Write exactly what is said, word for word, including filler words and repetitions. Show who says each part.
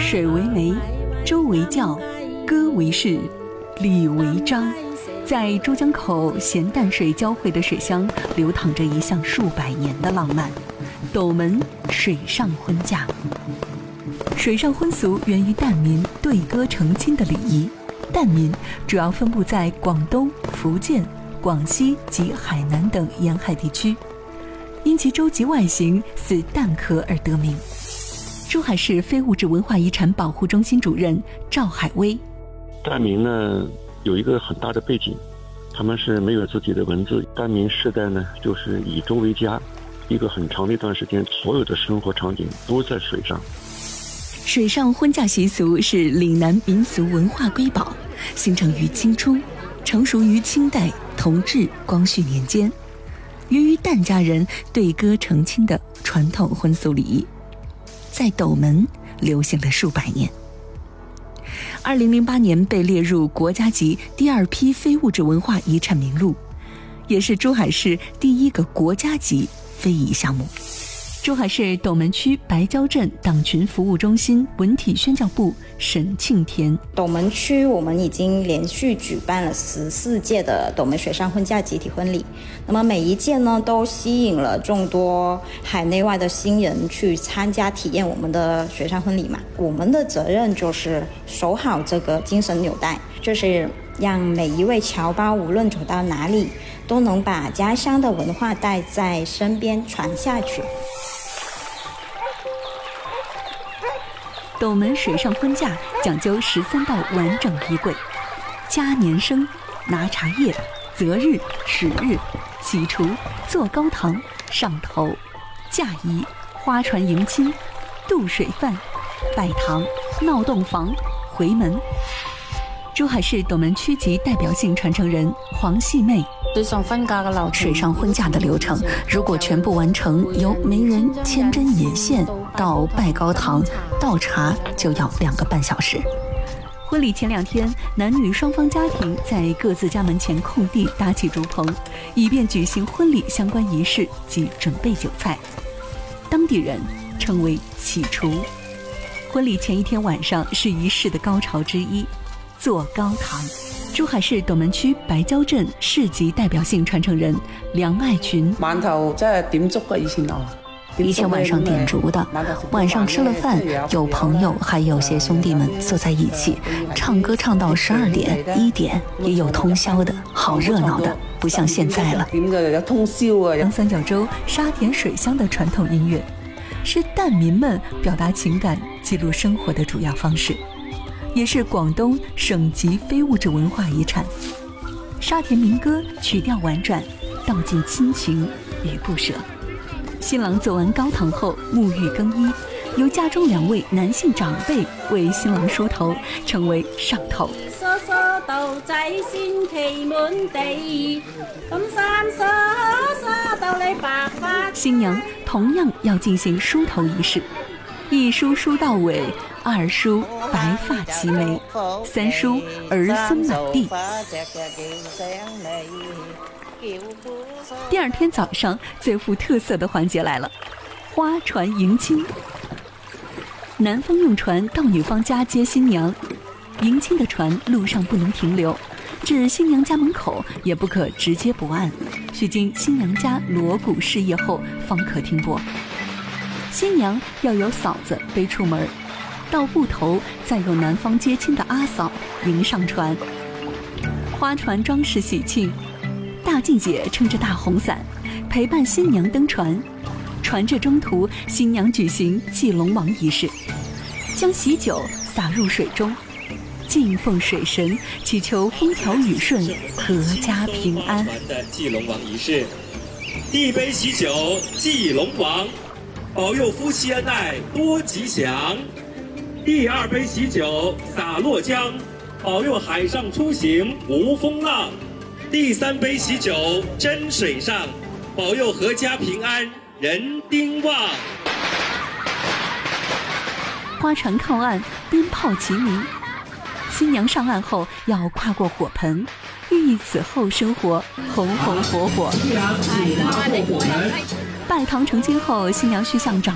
Speaker 1: 水为媒，舟为轿，歌为士，礼为章。在珠江口咸淡水交汇的水乡，流淌着一项数百年的浪漫——斗门水上婚嫁。水上婚俗源于疍民对歌成亲的礼仪。疍民主要分布在广东、福建、广西及海南等沿海地区，因其舟楫外形似蛋壳而得名。珠海市非物质文化遗产保护中心主任赵海威：
Speaker 2: 疍民呢有一个很大的背景，他们是没有自己的文字，疍民世代呢就是以舟为家，一个很长的一段时间，所有的生活场景都在水上。
Speaker 1: 水上婚嫁习俗是岭南民俗文化瑰宝，形成于清初，成熟于清代同治、光绪年间，源于疍家人对歌成亲的传统婚俗礼仪，在斗门流行了数百年。二零零八年被列入国家级第二批非物质文化遗产名录，也是珠海市第一个国家级非遗项目。珠海市斗门区白蕉镇党群服务中心文体宣教部沈庆田：
Speaker 3: 斗门区我们已经连续举办了十四届的斗门水上婚嫁集体婚礼，那么每一届呢都吸引了众多海内外的新人去参加体验我们的水上婚礼嘛。我们的责任就是守好这个精神纽带，就是让每一位侨胞无论走到哪里，都能把家乡的文化带在身边传下去。
Speaker 1: 斗门水上婚嫁讲究十三道完整仪轨：嘉年生、拿茶叶、择日、始日、起厨、做高堂、上头、嫁仪、花船迎亲、渡水饭、拜堂、闹洞房、回门。珠海市斗门区级代表性传承人黄细妹：
Speaker 4: 水上婚嫁嘅流程，
Speaker 1: 水上婚嫁的流程，如果全部完成，由媒人牵针引线到拜高堂倒茶，就要两个半小时。婚礼前两天，男女双方家庭在各自家门前空地搭起竹棚，以便举行婚礼相关仪式及准备酒菜，当地人称为起厨。婚礼前一天晚上是仪式的高潮之一，坐高堂。珠海市斗门区白蕉镇市级代表性传承人梁爱群：
Speaker 5: 晚頭即係點燭嘅，以前哦，
Speaker 1: 以前晚上点烛的，晚上吃了饭，有朋友还有些兄弟们坐在一起，唱歌唱到十二点、一点，也有通宵的，好热闹的，不像现在了。
Speaker 5: 點嘅有通宵啊！
Speaker 1: 当三角洲沙田水乡的传统音乐，是疍民们表达情感、记录生活的主要方式。也是广东省级非物质文化遗产。沙田民歌曲调婉转，道尽亲情与不舍。新郎走完高堂后沐浴更衣，由家中两位男性长辈为新郎梳头，称为上头。
Speaker 6: 梳梳到仔先企滿地，咁三梳梳到你白髮。
Speaker 1: 新娘同样要进行梳头仪式，一梳梳到尾，二梳白发齐眉，三梳儿孙满地。第二天早上，最富特色的环节来了，花船迎亲。男方用船到女方家接新娘，迎亲的船路上不能停留，至新娘家门口也不可直接泊岸，需经新娘家锣鼓示意后方可停泊。新娘要由嫂子背出门，到埠头再由男方接亲的阿嫂迎上船。花船装饰喜庆，大妗姐撑着大红伞陪伴新娘登船。船至中途，新娘举行祭龙王仪式，将喜酒洒入水中，敬奉水神，祈求风调雨顺、阖家平安。
Speaker 7: 的祭龙王仪式，第一杯喜酒祭龙王，保佑夫妻恩爱多吉祥。第二杯喜酒洒落江，保佑海上出行无风浪。第三杯喜酒斟水上，保佑阖家平安人丁旺。
Speaker 1: 花船靠岸，鞭炮齐鸣。新娘上岸后要跨过火盆，寓意此后生活红红火火。拜堂成亲后，新娘需向长